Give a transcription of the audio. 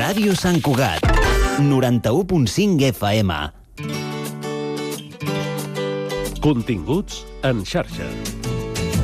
Ràdio Sant Cugat, 91.5 FM. Continguts en xarxa.